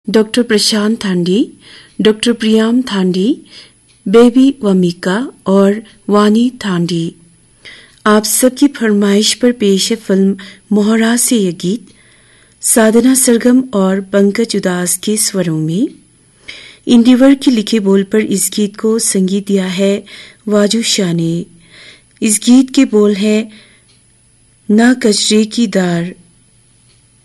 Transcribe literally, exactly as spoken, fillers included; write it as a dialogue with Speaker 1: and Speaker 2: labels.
Speaker 1: Doctor प्रशांत थांडी, doctor Priam थांडी, baby vomica और वानी थांडी। आप सबकी फरमाइश पर पेश है फिल्म मोहरा से यह गीत, साधना सरगम और पंकज उदास के स्वरों में। इंडिवर के लिखे बोल पर इस गीत को संगीत दिया है वाजू शाह ने। इस गीत के बोल है, ना कचरे की दार